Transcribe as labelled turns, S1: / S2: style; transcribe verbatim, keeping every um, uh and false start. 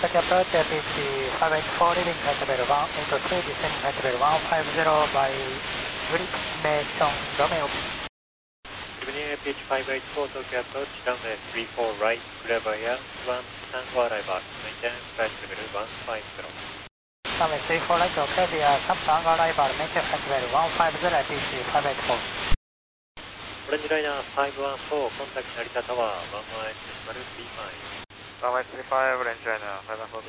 S1: Tokyo approach A P C five eight four leading flight level one eight three descending flight level one five zero by Grimation Romeo.
S2: Evening A P H five eight four Tokyo approach runway three four right, clear by air, one Tango arrival, maintain flight level one five zero.
S1: Runway three four right, clear via Sam Tango arrival, maintain flight level one five zero A P C five eight four.
S2: オレンジライナーfive one four、コンタクト成田タワー、ワンワンエイトデシマルスリーファイブ。
S3: Runway three five, Orange Liner five one four.